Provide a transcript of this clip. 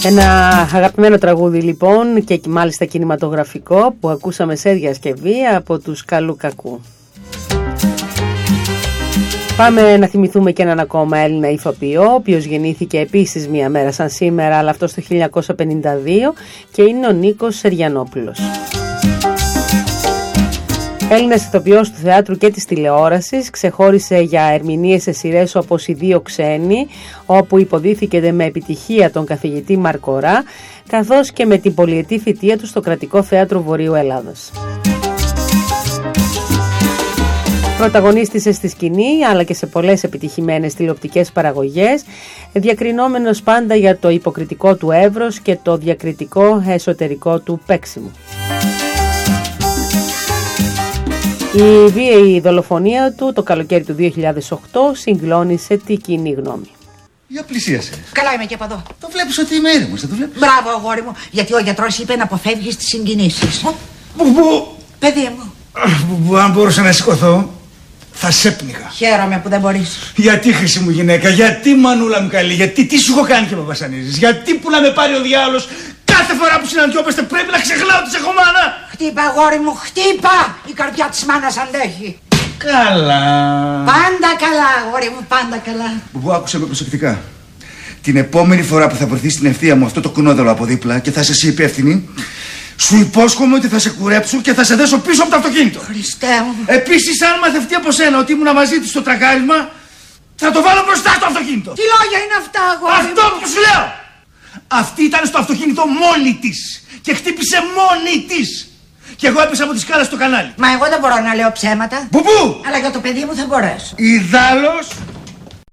Ένα αγαπημένο τραγούδι λοιπόν και μάλιστα κινηματογραφικό που ακούσαμε σε διασκευή από τους Καλού Κακού. Πάμε να θυμηθούμε και έναν ακόμα Έλληνα ηθοποιό, ο οποίος γεννήθηκε επίσης μία μέρα σαν σήμερα, αλλά αυτό το 1952, και είναι ο Νίκος Σεριανόπουλος. Έλληνας ηθοποιός του θεάτρου και της τηλεόρασης, ξεχώρισε για ερμηνείες σε σειρές όπως «Οι δύο ξένοι», όπου υποδίθηκε με επιτυχία τον καθηγητή Μαρκορά, καθώς και με την πολυετή θητεία του στο Κρατικό Θέατρο Βορείου Ελλάδας. Πρωταγωνίστησε στη σκηνή αλλά και σε πολλές επιτυχημένες τηλεοπτικές παραγωγές, διακρινόμενος πάντα για το υποκριτικό του εύρος και το διακριτικό εσωτερικό του παίξιμο. Η βίαιη δολοφονία του το καλοκαίρι του 2008 συγκλώνησε τη κοινή γνώμη. Για πλησίασε. Καλά είμαι και από εδώ. Το βλέπεις ότι είμαι έρημος, δεν το βλέπεις? Μπράβο αγόρι μου, γιατί ο γιατρός είπε να αποφεύγεις τις συγκινήσεις. Παιδί μου. Αν μπορούσα να σηκωθώ, θα σέπνιγα. Χαίρομαι που δεν μπορείς. Γιατί, χρυσή μου γυναίκα, γιατί μανούλα μου καλή, γιατί τι σου έχω κάνει και με βασανίζεις, γιατί που να με πάρει ο διάολος κάθε φορά που συναντιόμαστε πρέπει να ξεχνάω ότι σε έχω μάνα. Χτύπα αγόρι μου, χτύπα! Η καρδιά της μάνας αντέχει. Καλά. Πάντα καλά αγόρι μου, πάντα καλά. Μπουμπού, άκουσε με προσεκτικά. Την επόμενη φορά που θα βρεθεί στην ευθεία μου αυτό το κουνόδελο από δίπλα και θα είσαι εσύ υπεύθυνη, σου υπόσχομαι ότι θα σε κουρέψω και θα σε δέσω πίσω από το αυτοκίνητο. Χριστέ μου. Επίσης, αν μαθευτεί από σένα ότι ήμουνα μαζί της στο τρακάρισμα, θα το βάλω μπροστά στο αυτοκίνητο. Τι λόγια είναι αυτά αγόρι μου? Αυτό που σου λέω. Αυτή ήταν στο αυτοκίνητο μόνη της και χτύπησε μόνη της. Και εγώ έπεσα από τη σκάλα στο κανάλι. Μα εγώ δεν μπορώ να λέω ψέματα. Μπουμπού! Αλλά για το παιδί μου θα μπορέσω. Ιδάλλως